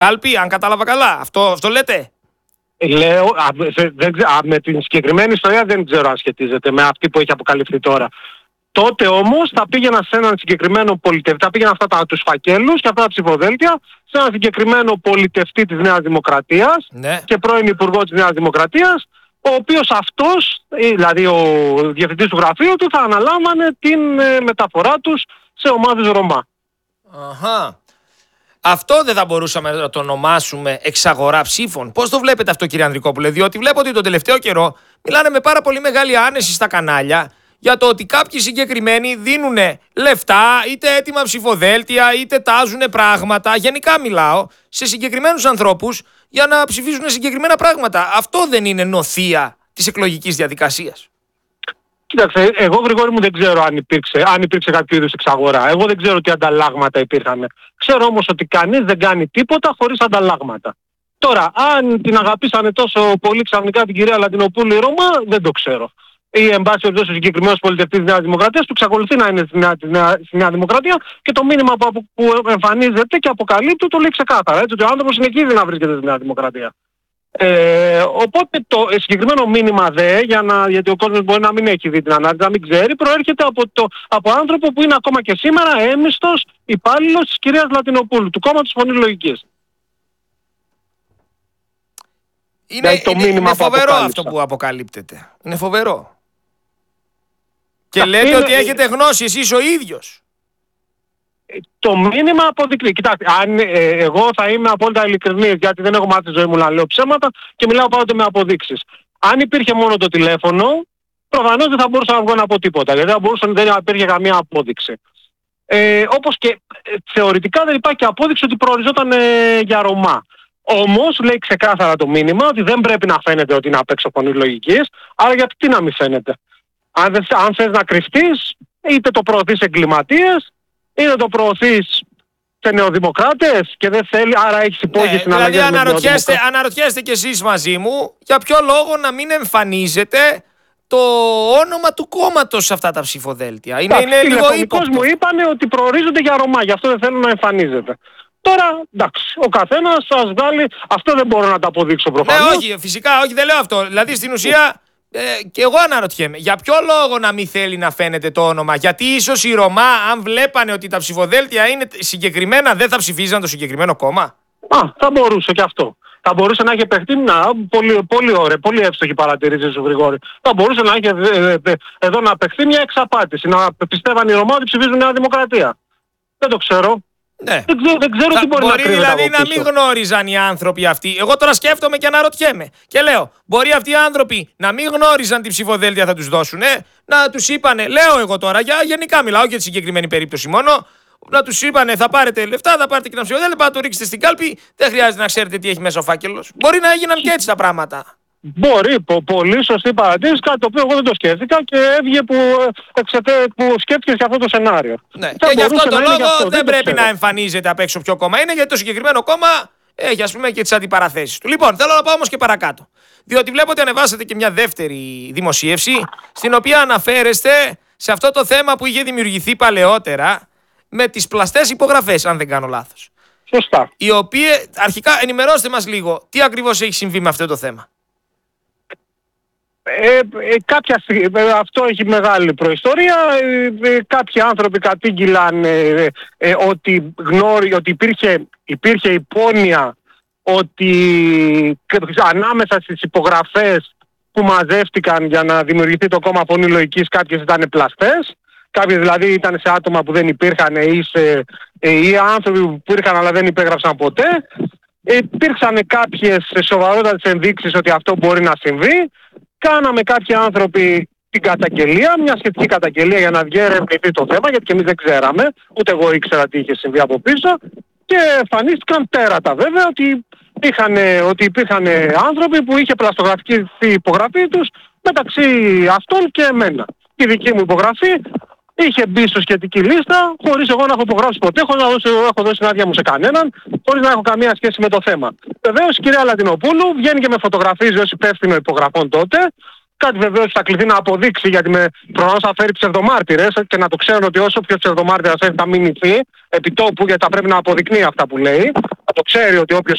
κάλπη, αν κατάλαβα καλά. Αυτό λέτε. Λέω, με την συγκεκριμένη ιστορία δεν ξέρω αν σχετίζεται με αυτή που έχει αποκαλυφθεί τώρα. Τότε όμως θα πήγαινα σε έναν συγκεκριμένο πολιτευτή, θα πήγαινα τους φακέλους και αυτά τα ψηφοδέλτια σε έναν συγκεκριμένο πολιτευτή της Νέας Δημοκρατίας, ναι, και πρώην υπουργό της Νέας Δημοκρατίας, ο οποίος αυτός, δηλαδή ο διευθυντής του γραφείου του, θα αναλάμβανε την μεταφορά τους σε ομάδες Ρωμά. Αχα. Αυτό δεν θα μπορούσαμε να το ονομάσουμε εξαγορά ψήφων? Πώς το βλέπετε αυτό, κύριε Ανδρικόπουλε? Διότι βλέπω ότι τον τελευταίο καιρό μιλάνε με πάρα πολύ μεγάλη άνεση στα κανάλια για το ότι κάποιοι συγκεκριμένοι δίνουν λεφτά, είτε έτοιμα ψηφοδέλτια, είτε τάζουν πράγματα. Γενικά μιλάω σε συγκεκριμένους ανθρώπους για να ψηφίζουν συγκεκριμένα πράγματα. Αυτό δεν είναι νοθεία της εκλογικής διαδικασίας? Κοίταξε, εγώ Γρηγόρη μου δεν ξέρω αν υπήρξε κάποιο είδους εξαγορά. Εγώ δεν ξέρω τι ανταλλάγματα υπήρχαν. Ξέρω όμως ότι κανείς δεν κάνει τίποτα χωρίς ανταλλάγματα. Τώρα, αν την αγαπήσανε τόσο πολύ ξαφνικά την κυρία Λατινοπούλου η Ρώμα, δεν το ξέρω. Ή εν πάση περιπτώσει ο συγκεκριμένος πολιτευτής της Νέας Δημοκρατίας που εξακολουθεί να είναι στη Νέα Δημοκρατία, και το μήνυμα που εμφανίζεται και αποκαλύπτει το λέει ξεκάθαρα. Έτσι, ότι ο άνθρωπος συνεχίζει να βρίσκεται στη Νέα Δημοκρατία. Οπότε το συγκεκριμένο μήνυμα γιατί ο κόσμος μπορεί να μην έχει δει την ανάρτηση, να μην ξέρει, προέρχεται από άνθρωπο που είναι ακόμα και σήμερα έμιστος υπάλληλος της κυρίας Λατινοπούλου, του κόμματος Φωνής Λογικής. Είναι φοβερό αυτό που αποκαλύπτεται. Είναι φοβερό. Και λέτε ότι έχετε γνώση εσείς ο ίδιος. Το μήνυμα αποδεικνύει. Κοιτάξτε, εγώ θα είμαι απόλυτα ειλικρινής, γιατί δεν έχω μάθει τη ζωή μου να λέω ψέματα και μιλάω πάντοτε με αποδείξεις. Αν υπήρχε μόνο το τηλέφωνο, προφανώς δεν θα μπορούσα να βγω να πω τίποτα, γιατί δεν υπήρχε καμία απόδειξη. Όπως και θεωρητικά δεν υπάρχει απόδειξη ότι προοριζόταν για Ρωμά. Όμως λέει ξεκάθαρα το μήνυμα ότι δεν πρέπει να φαίνεται ότι είναι απ' έξω Φωνής Λογικής, άρα γιατί τι να μην φαίνεται? Αν θες να κρυφτείς, είτε το προωθείς εγκληματίες, είτε το προωθείς σε νεοδημοκράτες και δεν θέλει, άρα έχεις υπόγειες συναλλαγές με νεοδημοκράτες. Δηλαδή αναρωτιέστε κι εσείς μαζί μου για ποιο λόγο να μην εμφανίζεται το όνομα του κόμματος σε αυτά τα ψηφοδέλτια. Είναι λίγο ύποπτο. Μου είπανε ότι προορίζονται για Ρωμά, γι' αυτό δεν θέλουν να εμφανίζεται. Τώρα, εντάξει, ο καθένας σας βγάλει, αυτό δεν μπορώ να το αποδείξω προφανώς. Ναι, όχι, φυσικά, όχι, δεν λέω αυτό. Δηλαδή στην ουσία, και εγώ αναρωτιέμαι, για ποιο λόγο να μην θέλει να φαίνεται το όνομα? Γιατί ίσως οι Ρωμά, αν βλέπανε ότι τα ψηφοδέλτια είναι συγκεκριμένα, δεν θα ψηφίζαν το συγκεκριμένο κόμμα. Θα μπορούσε και αυτό. Θα μπορούσε να έχει παιχτεί, πολύ ωραία, πολύ εύστοχη παρατηρήση σου Γρηγόρη. Θα μπορούσε να έχει εδώ να παιχτεί μια εξαπάτηση, να πιστεύαν οι Ρωμά ότι ψηφίζουν Νέα Δημοκρατία. Δεν το ξέρω. Ναι. Δεν ξέρω τι μπορεί να κρύβεται δηλαδή από να πίσω. μην γνώριζαν οι άνθρωποι αυτοί. Εγώ τώρα σκέφτομαι και αναρωτιέμαι. Και λέω, μπορεί αυτοί οι άνθρωποι να μην γνώριζαν τι ψηφοδέλτια θα τους δώσουν, να τους είπανε, λέω εγώ τώρα, γενικά μιλάω για τη συγκεκριμένη περίπτωση μόνο, να τους είπανε θα πάρετε λεφτά, θα πάρετε και ένα ψηφοδέλτιο, θα το ρίξετε στην κάλπη, δεν χρειάζεται να ξέρετε τι έχει μέσα ο φάκελος. Μπορεί να έγιναν και έτσι τα πράγματα. Μπορεί, πολύ σωστή παρατήρηση, κάτι το οποίο εγώ δεν το σκέφτηκα και έβγε που σκέφτηκες και αυτό το σενάριο. Ναι. Και γι' αυτό το λόγο δεν πρέπει να εμφανίζεται απ' έξω ποιο κόμμα είναι, γιατί το συγκεκριμένο κόμμα έχει ας πούμε και τις αντιπαραθέσεις του. Λοιπόν, θέλω να πάω όμως και παρακάτω. Διότι βλέπω ότι ανεβάσατε και μια δεύτερη δημοσίευση, στην οποία αναφέρεστε σε αυτό το θέμα που είχε δημιουργηθεί παλαιότερα με τις πλαστές υπογραφές, αν δεν κάνω λάθος. Σωστά. Οι οποίες, αρχικά ενημερώστε μας λίγο, τι ακριβώς έχει συμβεί με αυτό το θέμα. Αυτό έχει μεγάλη προϊστορία. Κάποιοι άνθρωποι κατήγγυλαν ότι υπήρχε υπόνοια ότι ανάμεσα στις υπογραφές που μαζεύτηκαν για να δημιουργηθεί το κόμμα Φωνή Λογικής κάποιες ήταν πλαστές. Κάποιες δηλαδή ήταν σε άτομα που δεν υπήρχαν ή άνθρωποι που υπήρχαν αλλά δεν υπέγραψαν ποτέ. Υπήρξαν κάποιες σοβαρότατες ενδείξεις ότι αυτό μπορεί να συμβεί. Κάναμε κάποιοι άνθρωποι την καταγγελία, μια σχετική καταγγελία για να διερευνηθεί το θέμα, γιατί και εμείς δεν ξέραμε, ούτε εγώ ήξερα τι είχε συμβεί από πίσω, και εμφανίστηκαν τέρατα βέβαια ότι υπήρχαν άνθρωποι που είχε πλαστογραφική η υπογραφή τους μεταξύ αυτών και εμένα. Η δική μου υπογραφή είχε μπει στο σχετική λίστα, χωρίς εγώ να έχω υπογράψει ποτέ, χωρίς να έχω δώσει την άδεια μου σε κανέναν, χωρίς να έχω καμία σχέση με το θέμα. Βεβαίως η κυρία Λατινοπούλου βγαίνει και με φωτογραφίζει ως υπεύθυνο υπογραφών τότε, Κάτι βεβαίως θα κληθεί να αποδείξει, γιατί με προφανώς θα φέρει ψευδομάρτυρες και να το ξέρουν ότι όσο πιο ψευδομάρτυρας έχει θα μείνει επί τόπου, γιατί θα πρέπει να αποδεικνύει αυτά που λέει. Θα το ξέρει ότι όποιος